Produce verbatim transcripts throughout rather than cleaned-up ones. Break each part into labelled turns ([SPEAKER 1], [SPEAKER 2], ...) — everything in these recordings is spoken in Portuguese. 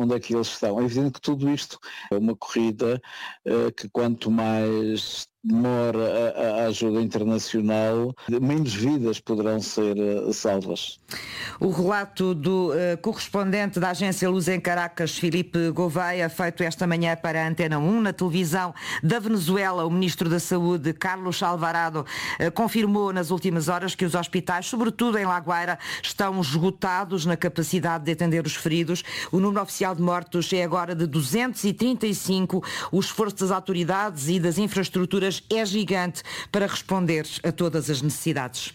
[SPEAKER 1] onde é que eles estão. É evidente que tudo isto é uma corrida uh, que quanto mais demora a, a ajuda internacional, menos vidas poderão ser uh, salvas.
[SPEAKER 2] O relato do uh, correspondente da agência Luz em Caracas, Filipe Gouveia, feito esta manhã para a Antena um, na televisão da Venezuela, o Ministro da Saúde, Carlos Alvarado, uh, confirmou nas últimas horas que os hospitais, sobretudo em La Guaira, estão esgotados na capacidade de atender os feridos. O número oficial de mortos é agora de duzentos e trinta e cinco. O esforço das autoridades e das infraestruturas é gigante para responder a todas as necessidades.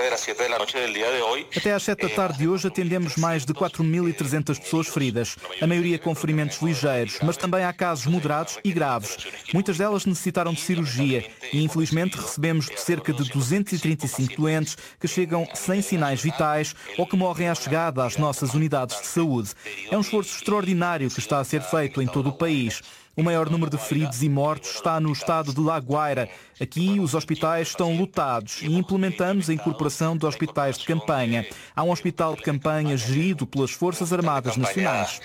[SPEAKER 3] Até às sete da tarde de hoje atendemos mais de quatro mil e trezentas pessoas feridas, a maioria com ferimentos ligeiros, mas também há casos moderados e graves. Muitas delas necessitaram de cirurgia e infelizmente recebemos cerca de duzentos e trinta e cinco doentes que chegam sem sinais vitais ou que morrem à chegada às nossas unidades de saúde. É um esforço extraordinário que está a ser feito em todo o país. O maior número de feridos e mortos está no estado de La Guaira. Aqui os hospitais estão lotados e implementamos a incorporação de hospitais de campanha. Há um hospital de campanha gerido pelas Forças Armadas Nacionais.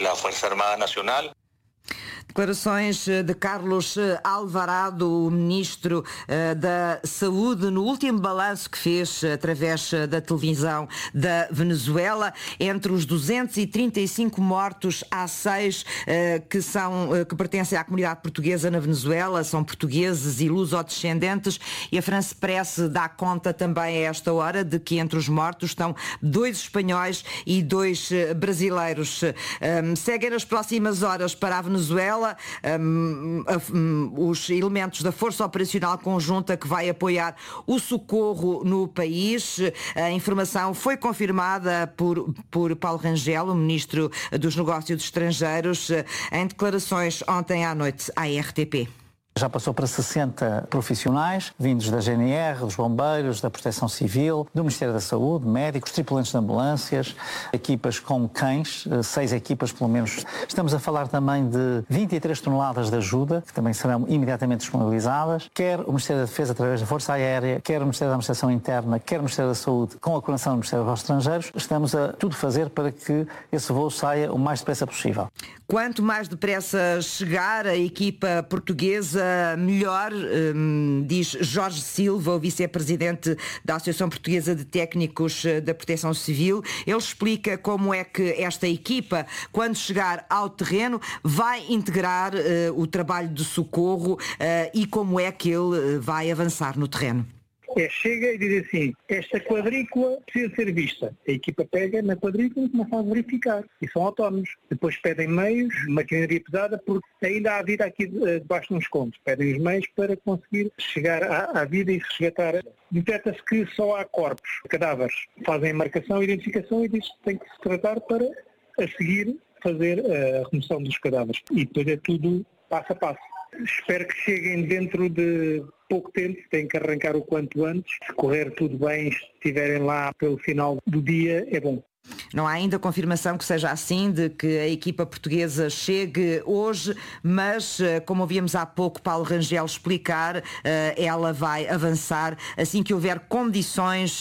[SPEAKER 2] Declarações de Carlos Alvarado, o Ministro da Saúde, no último balanço que fez através da televisão da Venezuela. Entre os duzentos e trinta e cinco mortos, há seis que, são, que pertencem à comunidade portuguesa na Venezuela, são portugueses e lusodescendentes, e a France Press dá conta também a esta hora de que entre os mortos estão dois espanhóis e dois brasileiros. Seguem nas próximas horas para a Venezuela Um, um, os elementos da Força Operacional Conjunta que vai apoiar o socorro no país. A informação foi confirmada por, por Paulo Rangel, o Ministro dos Negócios Estrangeiros, em declarações ontem à noite à R T P.
[SPEAKER 4] Já passou para sessenta profissionais, vindos da G N R, dos bombeiros, da Proteção Civil, do Ministério da Saúde, médicos, tripulantes de ambulâncias, equipas com cães, seis equipas pelo menos. Estamos a falar também de vinte e três toneladas de ajuda, que também serão imediatamente disponibilizadas, quer o Ministério da Defesa através da Força Aérea, quer o Ministério da Administração Interna, quer o Ministério da Saúde, com a coordenação do Ministério dos Estrangeiros. Estamos a tudo fazer para que esse voo saia o mais depressa possível.
[SPEAKER 2] Quanto mais depressa chegar a equipa portuguesa, melhor, diz Jorge Silva, o vice-presidente da Associação Portuguesa de Técnicos da Proteção Civil. Ele explica como é que esta equipa, quando chegar ao terreno, vai integrar o trabalho de socorro e como é que ele vai avançar no terreno.
[SPEAKER 5] É, chega e diz assim, esta quadrícula precisa ser vista. A equipa pega na quadrícula e começa a verificar. E são autónomos. Depois pedem meios, maquinaria pesada, porque ainda há vida aqui debaixo de uns contos. Pedem os meios para conseguir chegar à, à vida e resgatar. Detecta-se que só há corpos, cadáveres. Fazem a marcação, a identificação e diz que tem que se tratar para, a seguir, fazer a remoção dos cadáveres. E depois é tudo passo a passo. Espero que cheguem dentro de pouco tempo, têm que arrancar o quanto antes. Se correr tudo bem, se estiverem lá pelo final do dia, é bom.
[SPEAKER 2] Não há ainda confirmação que seja assim, de que a equipa portuguesa chegue hoje, mas, como ouvíamos há pouco Paulo Rangel explicar, ela vai avançar assim que houver condições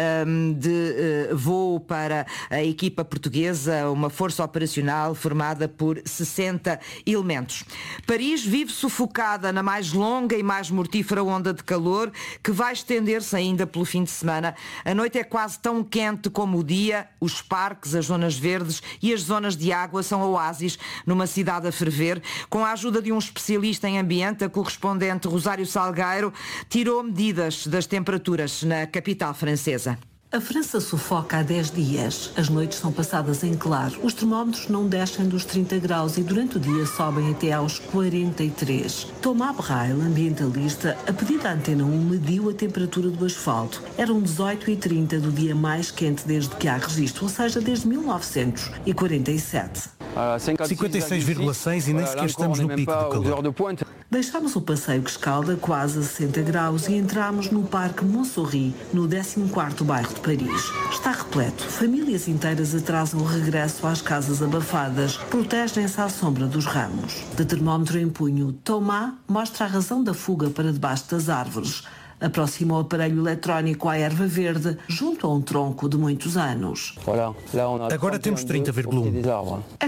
[SPEAKER 2] de voo para a equipa portuguesa, uma força operacional formada por sessenta elementos. Paris vive sufocada na mais longa e mais mortífera onda de calor, que vai estender-se ainda pelo fim de semana. A noite é quase tão quente como o dia. Os parques, as zonas verdes e as zonas de água são oásis numa cidade a ferver. Com a ajuda de um especialista em ambiente, a correspondente Rosário Salgueiro tirou medidas das temperaturas na capital francesa.
[SPEAKER 6] A França sufoca há dez dias. As noites são passadas em claro. Os termómetros não descem dos trinta graus e durante o dia sobem até aos quarenta e três. Thomas Braille, ambientalista, a pedido da Antena um, mediu a temperatura do asfalto. Eram dezoito e trinta do dia mais quente desde que há registro, ou seja, desde mil novecentos e quarenta e sete.
[SPEAKER 7] cinquenta e seis vírgula seis e nem sequer estamos no pico do calor.
[SPEAKER 6] Deixámos o passeio que escalda quase a sessenta graus e entramos no Parque Montsouris, no décimo quarto bairro de Paris. Está repleto. Famílias inteiras atrasam o regresso às casas abafadas, protegem-se à sombra dos ramos. De termómetro em punho, Thomas mostra a razão da fuga para debaixo das árvores. Aproxima o aparelho eletrónico à erva verde, junto a um tronco de muitos anos.
[SPEAKER 7] Agora temos trinta vírgula um.